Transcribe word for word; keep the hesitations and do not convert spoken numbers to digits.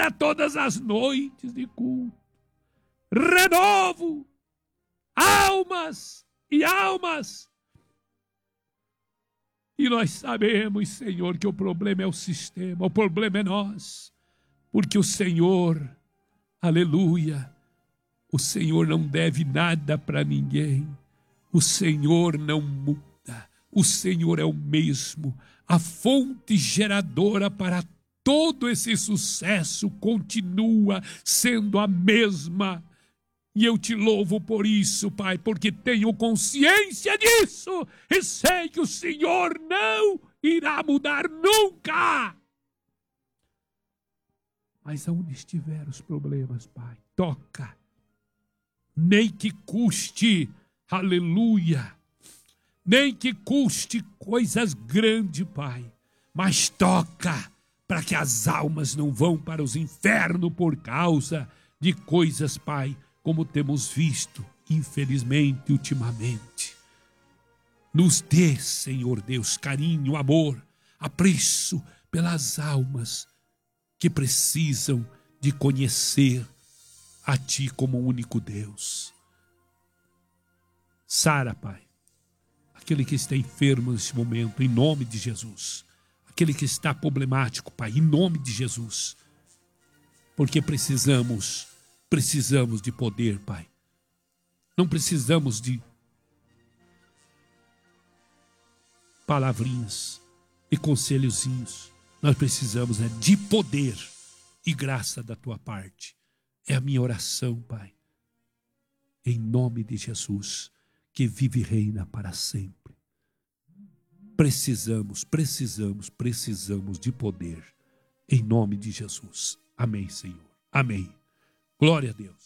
para todas as noites de culto. Renovo, almas e almas. E nós sabemos, Senhor, que o problema é o sistema, o problema é nós. Porque o Senhor, aleluia, o Senhor não deve nada para ninguém. O Senhor não muda. O Senhor é o mesmo. A fonte geradora para todo esse sucesso continua sendo a mesma. E eu te louvo por isso, Pai, porque tenho consciência disso e sei que o Senhor não irá mudar nunca. Mas aonde estiver os problemas, Pai, toca. Nem que custe, aleluia, nem que custe coisas grandes, Pai, mas toca para que as almas não vão para os infernos por causa de coisas, Pai, como temos visto, infelizmente, ultimamente. Nos dê, Senhor Deus, carinho, amor, apreço pelas almas que precisam de conhecer a Ti como o único Deus. Sara, Pai, aquele que está enfermo neste momento, em nome de Jesus. Aquele que está problemático, Pai, em nome de Jesus. Porque precisamos, precisamos de poder, Pai. Não precisamos de palavrinhas e conselhozinhos. Nós precisamos é de poder e graça da Tua parte. É a minha oração, Pai. Em nome de Jesus, que vive e reina para sempre. Precisamos, precisamos, precisamos de poder. Em nome de Jesus. Amém, Senhor. Amém. Glória a Deus.